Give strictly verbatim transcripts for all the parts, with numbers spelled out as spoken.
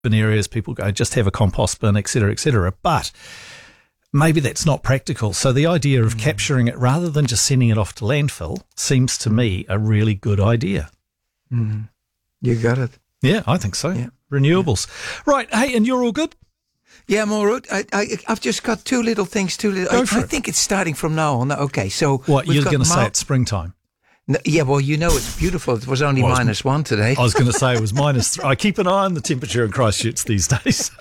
areas, people go, just have a compost bin, et cetera, et cetera. But maybe that's not practical. So the idea of mm. capturing it rather than just sending it off to landfill seems to me a really good idea. Mm. You got it. Yeah, I think so. Yeah. Renewables. Yeah. Right. Hey, and you're all good? Yeah, I'm all right. I, I, I've just got two little things. Two little. Go I, for I it. think it's starting from now on. Okay, so what you're going to Mal- say it's springtime? No, yeah, well, you know it's beautiful. It was only well, minus one today. I was going to say it was minus three. I keep an eye on the temperature in Christchurch these days.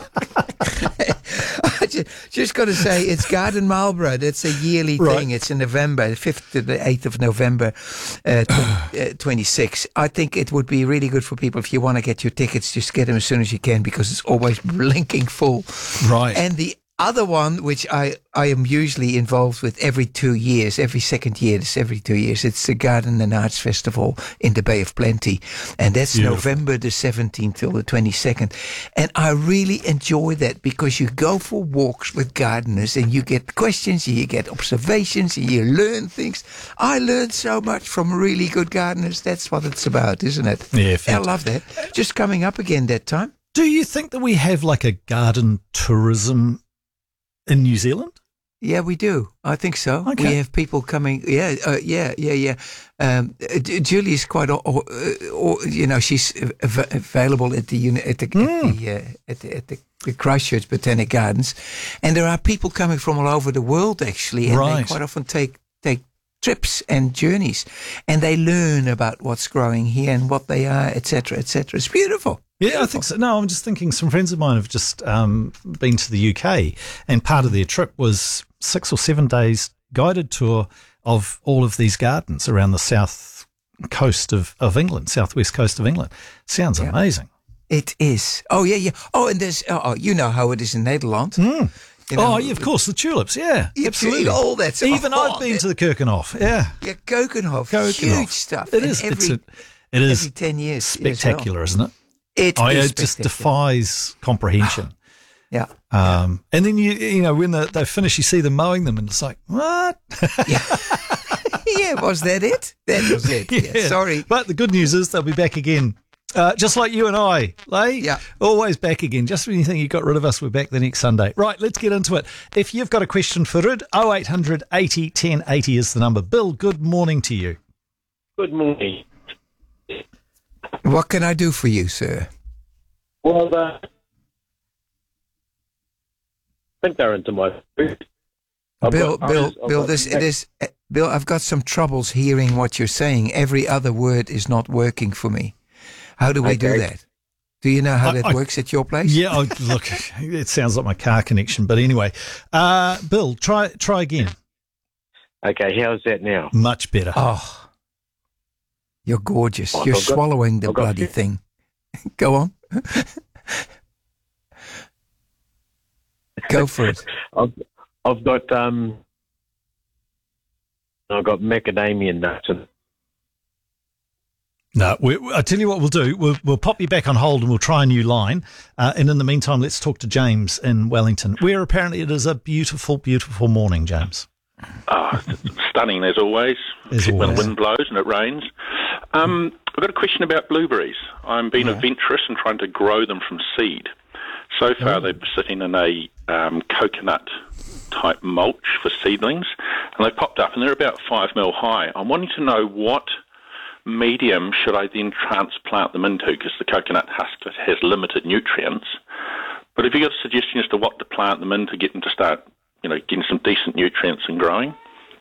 I just, just got to say, it's Garden Marlborough. It's a yearly right. thing. It's in November, the fifth to the eighth of November, uh, twenty-six. I think it would be really good for people if you want to get your tickets, just get them as soon as you can because it's always blinking full. Right. And the other one, which I, I am usually involved with every two years, every second year, it's every two years, it's the Garden and Arts Festival in the Bay of Plenty. And that's Beautiful. November the seventeenth till the twenty-second. And I really enjoy that because you go for walks with gardeners and you get questions, you get observations, you learn things. I learned so much from really good gardeners. That's what it's about, isn't it? Yeah, I love that. Just coming up again that time. Do you think that we have like a garden tourism in New Zealand? Yeah, we do. I think so. Okay. We have people coming. Yeah, uh, yeah, yeah, yeah. Um, Julie's quite, uh, uh, you know, she's av- available at the uni- at the mm. at the, uh, at the, at the, the Christchurch Botanic Gardens, and there are people coming from all over the world actually, and right. they quite often take take trips and journeys, and they learn about what's growing here and what they are, et cetera, et cetera. It's beautiful. Yeah, I think so. No, I'm just thinking some friends of mine have just um, been to the U K and part of their trip was six or seven days guided tour of all of these gardens around the south coast of, of England, southwest coast of England. Sounds yeah. amazing. It is. Oh, yeah, yeah. Oh, and there's, oh, you know how it is in Nederland. Mm. You know, oh, yeah, of course, the tulips, yeah, yeah absolutely. All that stuff. Even oh, I've been it, to the Keukenhof, yeah. Yeah, Keukenhof, Keukenhof. huge stuff. It is. Every, it's a, it is every ten years. spectacular, well. isn't it? It oh, is it just defies comprehension. yeah. Um, and then, you you know, when the, they finish, you see them mowing them and it's like, what? yeah. yeah, was that it? That was it. Yeah. yeah. Sorry. But the good news is they'll be back again. Uh, just like you and I, Lay. Yeah. Always back again. Just when you think you got rid of us, we're back the next Sunday. Right, let's get into it. If you've got a question for Rid, oh eight hundred eighty ten eighty is the number. Bill, good morning to you. Good morning. What can I do for you, sir? Well, uh, I think they're into my food. Bill, got, Bill, I've Bill, got, this, it is, uh, Bill, I've got some troubles hearing what you're saying. Every other word is not working for me. How do we okay. do that? Do you know how I, that I, works at your place? Yeah, I, look, it sounds like my car connection, but anyway. Uh, Bill, try try again. Okay, how's that now? Much better. Oh, you're gorgeous. Oh, you're I've got, swallowing the I've got bloody it. thing. Go on. Go for it. I've, I've got um, I've got macadamia nuts. And No, we, I tell you what we'll do. We'll, we'll pop you back on hold and we'll try a new line. Uh, and in the meantime, let's talk to James in Wellington, where apparently it is a beautiful, beautiful morning, James. Oh, stunning as always. As When always. the wind blows and it rains. Um, I've got a question about blueberries. I'm being Yeah. adventurous and trying to grow them from seed. So far, Oh. they're sitting in a um, coconut-type mulch for seedlings, and they've popped up, and they're about five mil high. I'm wanting to know what medium should I then transplant them into, because the coconut husk has limited nutrients. But have you got a suggestion as to what to plant them in to get them to start, you know, getting some decent nutrients and growing?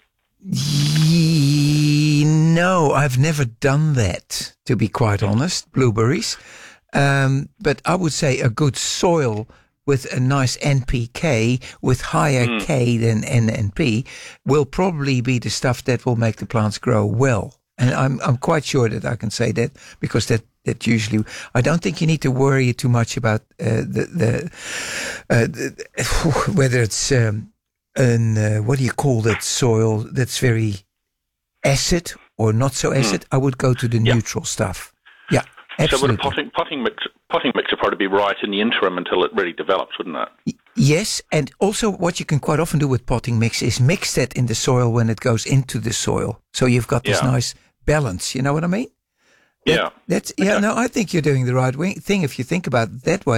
Ye- No, I've never done that, to be quite honest, blueberries. Um, but I would say a good soil with a nice N P K, with higher Mm. K than N N P, will probably be the stuff that will make the plants grow well. And I'm I'm quite sure that I can say that, because that, that usually, I don't think you need to worry too much about uh, the, the, uh, the whether it's um, an, uh, what do you call that soil that's very acid or not so acid. I would go to the Yeah. neutral stuff. Yeah, So absolutely. would a potting, potting, mix, potting mix would probably be right in the interim until it really develops, wouldn't it? Y- Yes, and also what you can quite often do with potting mix is mix that in the soil when it goes into the soil. So you've got this Yeah. nice balance, you know what I mean? Yeah. That's yeah. No, I think you're doing the right wing- thing if you think about it that way.